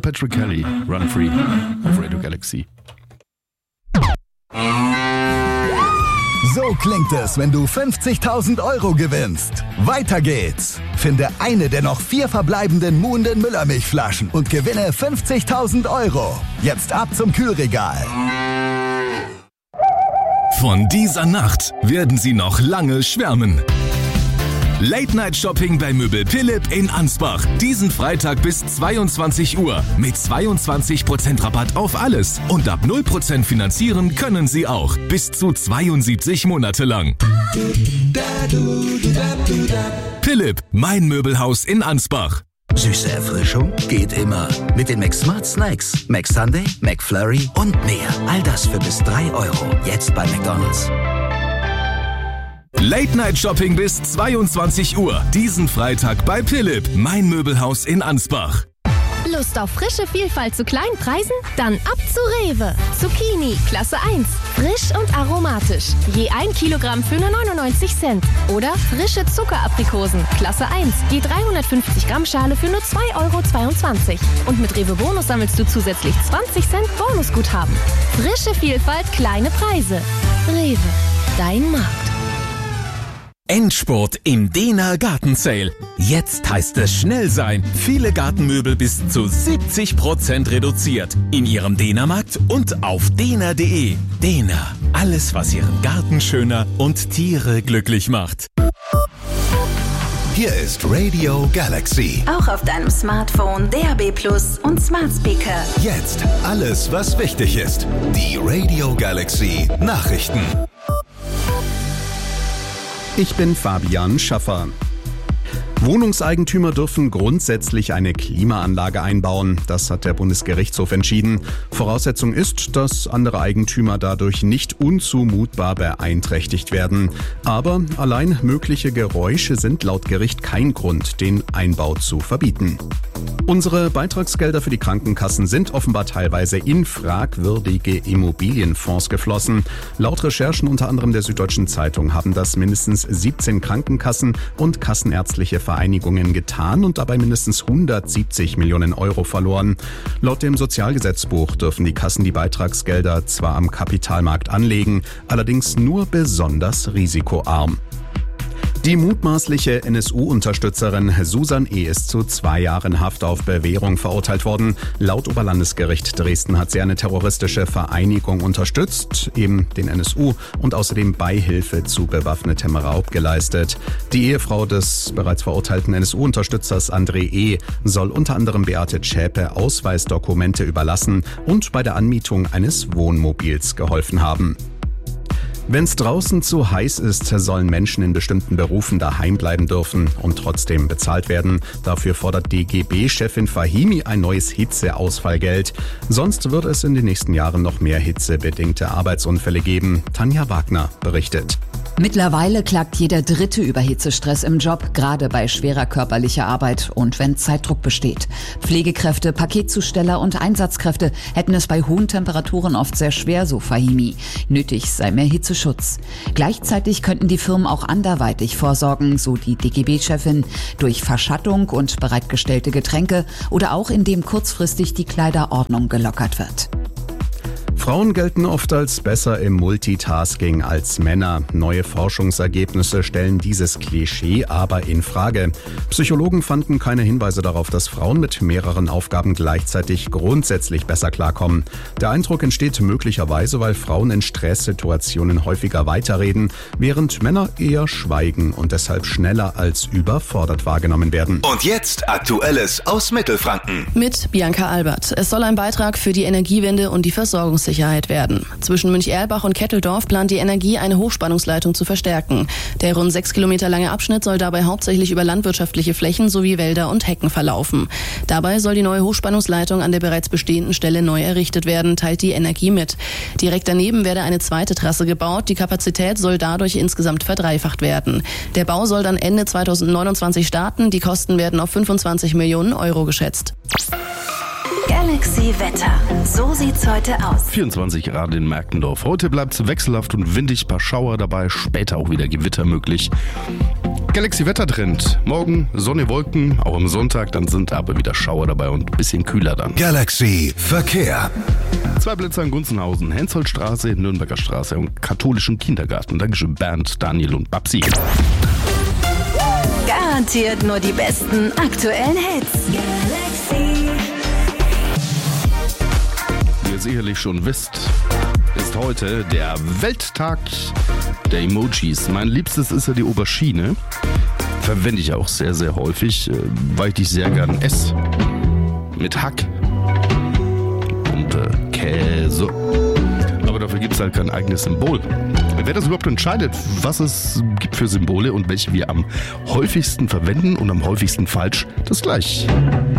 Patrick Kelly, Run Free auf Radio Galaxy. So klingt es, wenn du 50.000 Euro gewinnst. Weiter geht's. Finde eine der noch 4 verbleibenden Muhnden Müllermilchflaschen und gewinne 50.000 Euro. Jetzt ab zum Kühlregal. Von dieser Nacht werden Sie noch lange schwärmen. Late-Night-Shopping bei Möbel Philipp in Ansbach. Diesen Freitag bis 22 Uhr. Mit 22% Rabatt auf alles. Und ab 0% finanzieren können Sie auch. Bis zu 72 Monate lang. Philipp, mein Möbelhaus in Ansbach. Süße Erfrischung geht immer. Mit den McSmart Snacks. McSunday, McFlurry und mehr. All das für bis 3 Euro. Jetzt bei McDonald's. Late-Night-Shopping bis 22 Uhr. Diesen Freitag bei Philipp, mein Möbelhaus in Ansbach. Lust auf frische Vielfalt zu kleinen Preisen? Dann ab zu Rewe. Zucchini, Klasse 1. Frisch und aromatisch. Je 1 Kilogramm für nur 99 Cent. Oder frische Zuckeraprikosen, Klasse 1. Je 350 Gramm Schale für nur 2,22 Euro. Und mit Rewe Bonus sammelst du zusätzlich 20 Cent Bonusguthaben. Frische Vielfalt, kleine Preise. Rewe, dein Markt. Endspurt im Dehner Gartensale. Jetzt heißt es schnell sein. Viele Gartenmöbel bis zu 70% reduziert. In Ihrem Dehnermarkt und auf dehner.de. Dehner. Alles, was Ihren Garten schöner und Tiere glücklich macht. Hier ist Radio Galaxy. Auch auf deinem Smartphone, DAB+ und Smart Speaker. Jetzt alles, was wichtig ist. Die Radio Galaxy Nachrichten. Ich bin Fabian Schaffer. Wohnungseigentümer dürfen grundsätzlich eine Klimaanlage einbauen. Das hat der Bundesgerichtshof entschieden. Voraussetzung ist, dass andere Eigentümer dadurch nicht unzumutbar beeinträchtigt werden. Aber allein mögliche Geräusche sind laut Gericht kein Grund, den Einbau zu verbieten. Unsere Beitragsgelder für die Krankenkassen sind offenbar teilweise in fragwürdige Immobilienfonds geflossen. Laut Recherchen unter anderem der Süddeutschen Zeitung haben das mindestens 17 Krankenkassen und kassenärztliche Vereinigungen getan und dabei mindestens 170 Millionen Euro verloren. Laut dem Sozialgesetzbuch dürfen die Kassen die Beitragsgelder zwar am Kapitalmarkt anlegen, allerdings nur besonders risikoarm. Die mutmaßliche NSU-Unterstützerin Susan E. ist zu 2 Jahren Haft auf Bewährung verurteilt worden. Laut Oberlandesgericht Dresden hat sie eine terroristische Vereinigung unterstützt, eben den NSU, und außerdem Beihilfe zu bewaffnetem Raub geleistet. Die Ehefrau des bereits verurteilten NSU-Unterstützers André E. soll unter anderem Beate Zschäpe Ausweisdokumente überlassen und bei der Anmietung eines Wohnmobils geholfen haben. Wenn es draußen zu heiß ist, sollen Menschen in bestimmten Berufen daheim bleiben dürfen und trotzdem bezahlt werden. Dafür fordert DGB-Chefin Fahimi ein neues Hitzeausfallgeld. Sonst wird es in den nächsten Jahren noch mehr hitzebedingte Arbeitsunfälle geben. Tanja Wagner berichtet. Mittlerweile klagt jeder Dritte über Hitzestress im Job, gerade bei schwerer körperlicher Arbeit und wenn Zeitdruck besteht. Pflegekräfte, Paketzusteller und Einsatzkräfte hätten es bei hohen Temperaturen oft sehr schwer, so Fahimi. Nötig sei mehr Hitzeschutz. Gleichzeitig könnten die Firmen auch anderweitig vorsorgen, so die DGB-Chefin, durch Verschattung und bereitgestellte Getränke oder auch indem kurzfristig die Kleiderordnung gelockert wird. Frauen gelten oft als besser im Multitasking als Männer. Neue Forschungsergebnisse stellen dieses Klischee aber in Frage. Psychologen fanden keine Hinweise darauf, dass Frauen mit mehreren Aufgaben gleichzeitig grundsätzlich besser klarkommen. Der Eindruck entsteht möglicherweise, weil Frauen in Stresssituationen häufiger weiterreden, während Männer eher schweigen und deshalb schneller als überfordert wahrgenommen werden. Und jetzt Aktuelles aus Mittelfranken. Mit Bianca Albert. Es soll ein Beitrag für die Energiewende und die Versorgungssicherheit werden. Zwischen Münch-Erlbach und Ketteldorf plant die Energie, eine Hochspannungsleitung zu verstärken. Der rund 6 Kilometer lange Abschnitt soll dabei hauptsächlich über landwirtschaftliche Flächen sowie Wälder und Hecken verlaufen. Dabei soll die neue Hochspannungsleitung an der bereits bestehenden Stelle neu errichtet werden, teilt die Energie mit. Direkt daneben werde eine zweite Trasse gebaut. Die Kapazität soll dadurch insgesamt verdreifacht werden. Der Bau soll dann Ende 2029 starten. Die Kosten werden auf 25 Millionen Euro geschätzt. Galaxy Wetter. So sieht's heute aus. 24 Grad in Merkendorf. Heute bleibt es wechselhaft und windig, paar Schauer dabei, später auch wieder Gewitter möglich. Galaxy Wettertrend. Morgen Sonne, Wolken, auch am Sonntag, dann sind aber wieder Schauer dabei und ein bisschen kühler dann. Galaxy Verkehr. 2 Blitzer in Gunzenhausen, Hensoldt-Straße, Nürnberger Straße und katholischen Kindergarten. Dankeschön Bernd, Daniel und Babsi. Garantiert nur die besten aktuellen Hits. Galaxy. Wie ihr sicherlich schon wisst, ist heute der Welttag der Emojis. Mein liebstes ist ja die Aubergine. Verwende ich auch sehr, sehr häufig, weil ich die sehr gern esse. Mit Hack und Käse. Aber dafür gibt es halt kein eigenes Symbol. Wer das überhaupt entscheidet, was es gibt für Symbole und welche wir am häufigsten verwenden und am häufigsten falsch, das gleich.